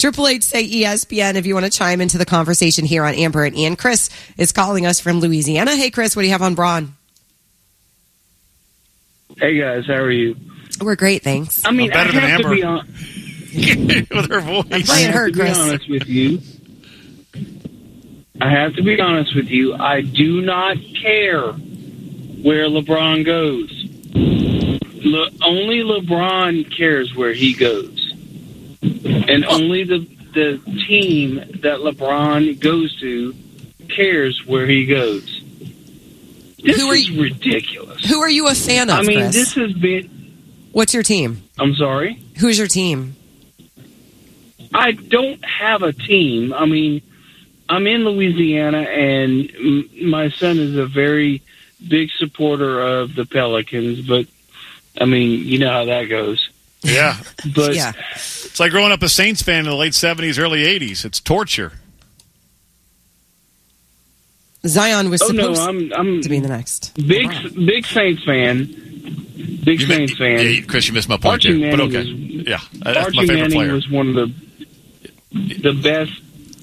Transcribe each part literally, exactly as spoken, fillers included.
Triple H say E S P N if you want to chime into the conversation here on Amber and Ian. Chris is calling us from Louisiana. Hey, Chris, what do you have on Braun? Hey, guys, how are you? We're great, thanks. I mean, Well, better I have than to be Amber. on. With her voice. I'm I playing have her, to be Chris. honest with you. I have to be honest with you. I do not care where LeBron goes. Le- only LeBron cares where he goes, and only the the team that LeBron goes to cares where he goes. This Who are is you- ridiculous. Who are you a fan of, I mean, Chris? this has been. What's your team? I'm sorry. Who's your team? I don't have a team. I mean, I'm in Louisiana, and m- my son is a very big supporter of the Pelicans. But I mean, you know how that goes. Yeah. But Yeah. It's like growing up a Saints fan in the late seventies, early eighties. It's torture. Zion was oh supposed no, I'm I'm to be the next. big LeBron. big Saints fan. Big You Saints mi- fan. Yeah, Chris, you missed my point Archie there. But Manning okay. was- Yeah. That's Archie my favorite Manning player. was one of the the best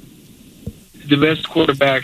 the best quarterbacks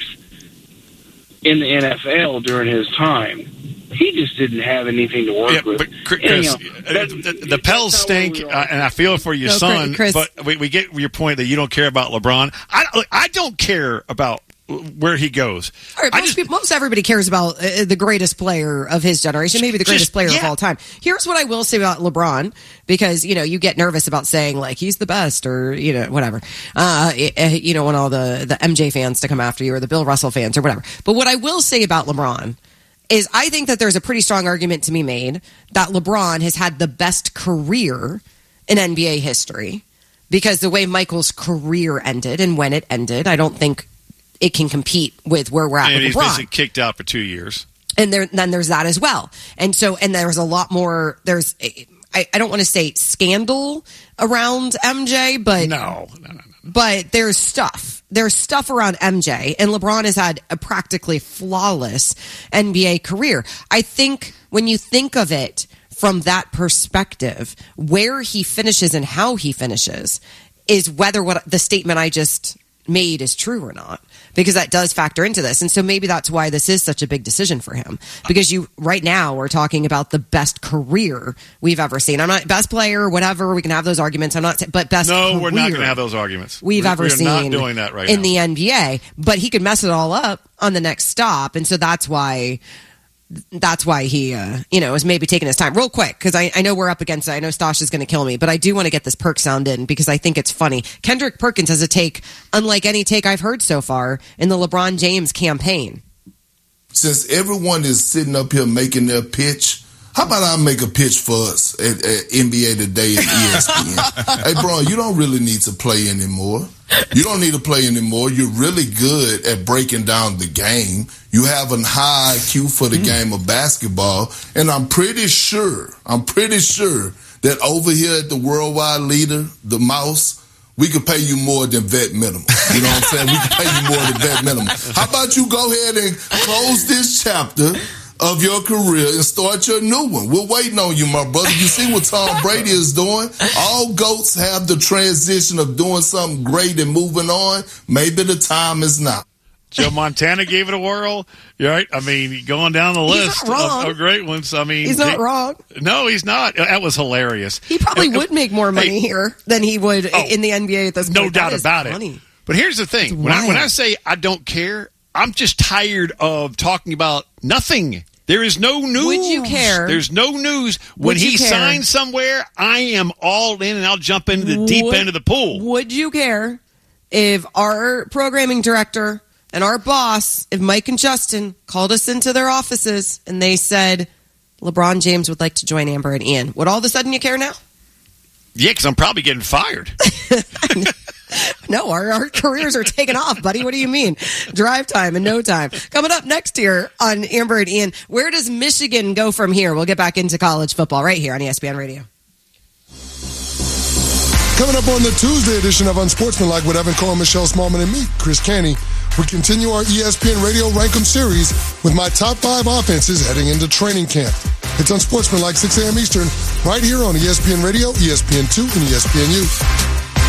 in the N F L during his time. He just didn't have anything to work Yeah, with. but Chris, Anyhow, uh, that's- the, the Pels that's not where stink, we are. uh, and I feel for your No, son. Chris- But we, we get your point that you don't care about LeBron. I look, I don't care about where he goes. All right, I most, just- people, most everybody cares about uh, the greatest player of his generation, maybe the greatest Just- player of yeah. all time. Here's what I will say about LeBron, because, you know, you get nervous about saying, like, he's the best or, you know, whatever. Uh, it- you don't want all the, the M J fans to come after you or the Bill Russell fans or whatever. But what I will say about LeBron is I think that there's a pretty strong argument to be made that LeBron has had the best career in N B A history, because the way Michael's career ended and when it ended, I don't think it can compete with where we're at and with he's LeBron. basically kicked out for two years. And there, then there's that as well. And so, and there's a lot more, there's, I, I don't want to say scandal around M J, but No, no, no, no. but there's stuff. There's stuff around M J, and LeBron has had a practically flawless N B A career. I think when you think of it from that perspective, where he finishes and how he finishes is whether what the statement I just made is true or not, because that does factor into this. And so maybe that's why this is such a big decision for him, because you right now we're talking about the best career we've ever seen. I'm not best player, whatever. We can have those arguments. I'm not, but best. No, career we're not going to have those arguments. we've we're, ever we're seen not doing that right in now. the N B A. But he could mess it all up on the next stop, and so that's why. That's why he, uh, you know, is maybe taking his time. Real quick, because I, I know we're up against it. I know Stosh is going to kill me, but I do want to get this perk sound in because I think it's funny. Kendrick Perkins has a take unlike any take I've heard so far in the LeBron James campaign. Since everyone is sitting up here making their pitch, how about I make a pitch for us at, at N B A Today and E S P N? Hey, bro, you don't really need to play anymore. You don't need to play anymore. You're really good at breaking down the game. You have a high I Q for the game of basketball. And I'm pretty sure, I'm pretty sure that over here at the worldwide leader, the Mouse, we could pay you more than vet minimum. You know what I'm saying? We could pay you more than vet minimum. How about you go ahead and close this chapter of your career and start your new one? We're waiting on you, my brother. You see what Tom Brady is doing? All GOATs have the transition of doing something great and moving on. Maybe the time is now. Joe Montana gave it a whirl. You're right. I mean, going down the list not wrong. of, of great ones. I mean, He's not he- wrong. No, he's not. That was hilarious. He probably Uh, would make more money hey, here than he would Oh, in the N B A at this point. No That doubt is about funny. it. But here's the thing: when I, when I say I don't care, I'm just tired of talking about nothing. There is no news. Would you care? There's no news. When Would you he care? signs somewhere, I am all in, and I'll jump into the deep Would- end of the pool. Would you care if our programming director and our boss, if Mike and Justin called us into their offices and they said, LeBron James would like to join Amber and Ian? Would all of a sudden you care now? Yeah, because I'm probably getting fired. No, our, our careers are taking off, buddy. What do you mean? Drive time in no time. Coming up next here on Amber and Ian, where does Michigan go from here? We'll get back into college football right here on E S P N Radio. Coming up on the Tuesday edition of Unsportsmanlike with Evan Cohen, Michelle Smallman, and me, Chris Canny, we continue our E S P N Radio Rankum series with my top five offenses heading into training camp. It's Unsportsmanlike, six a.m. Eastern, right here on E S P N Radio, E S P N two, and E S P N U.